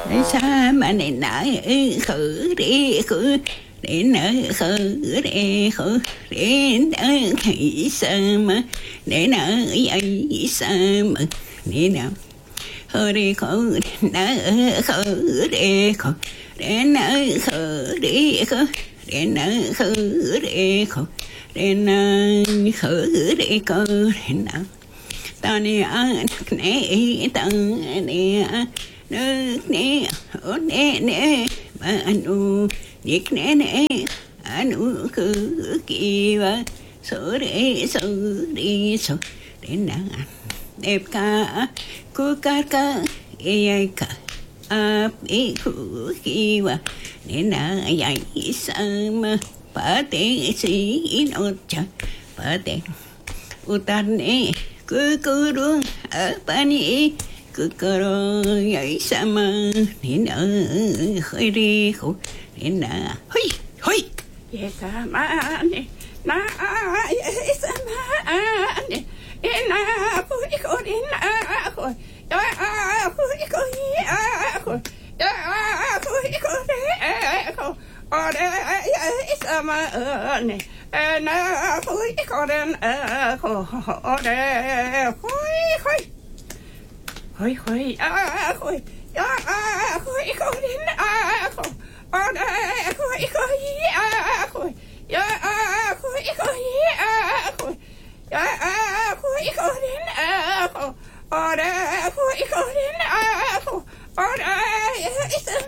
sa ma ni na khử đi khử để nở khử để khử để nở khỉ sa ma để nở dậy sa ma để nở khử đi khử nở khử để khử để nở khử đi khử để nở khử để khử để nở khử để khử để nở ta nè nè ta nè nước nè ở nè nè mà anh việc nè nè anh cứ kia sửa để xử đi sửa để nè đẹp ca cứ ca ai cả biết cứ kia để nè dạy sao mà bà té sĩ nó chả bà té utan nè cứ luôn ở bên này cứ vậy sao mà nên ở khơi đi khổ nên là hoi hoi vậy cả mà nè na vậy sao mà nè na khơi khổ đến na khơi đó khơi khổ khơi đó khơi khổ đấy khổ ở đây vậy sao mà nè na khơi khổ đến khổ ở đây khơi khơi khơi khơi khơi khơi khơi đến khơi ở đây khơi khơi khơi khơi khơi khơi khơi khơi đến khơi ở đây khơi khơi đến khơi ở đây sao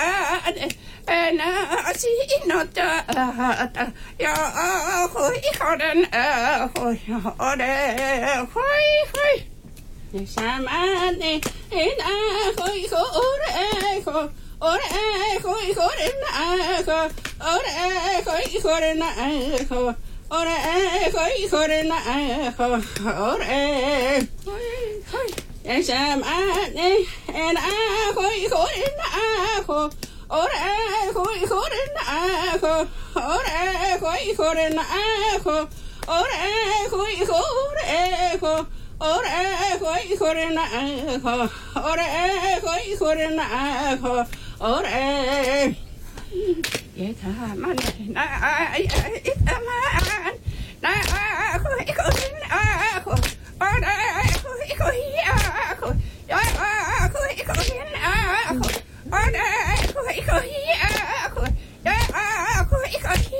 mà na chỉ nó ta ya khơi khơi đến khơi ở đây khơi khơi sa ma nè na khơi khơi khơi ở đây khơi khơi đến khơi ở đây khơi khơi đến khơi ở đây khơi khơi đến khơi ở đây khơi sa ma nè na khơi khơi đến khơi ở đây khơi khơi đến khơi ở đây khơi khơi đến khơi ở đây khơi khơi khơi ở đây khơi khơi đến khơi ở đây khơi khơi đến khơi ở đây vậy thà mà na ít mà na khơi khơi đến khơi ở đây khơi khơi khơi khơi khơi đến khơi ở đây khơi khơi khơi khơi khơi khơi khơi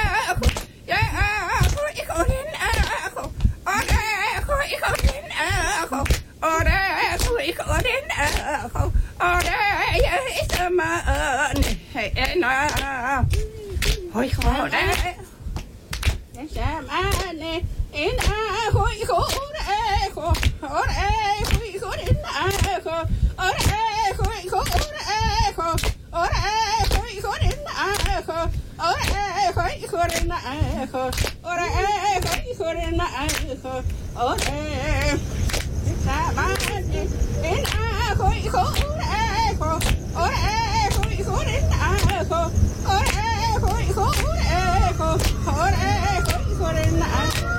đến khơi ở đây khơi khơi đến khơi ở đây khơi khơi đến khơi ở đây sao mà nè na khơi khơi đấy sao mà nè na khơi khơi đấy khơi ở đây khơi khơi đến khơi ở đây khơi khơi đấy khơi ở đây khơi khơi đến khơi ở đây khơi khơi đến khơi ở đây khơi khơi đến khơi ở đây sao mà nè na khơi khơi đấy khơi ở đây khơi khơi đến khơi ở đây khơi khơi đấy khơi ở đây khơi khơi đến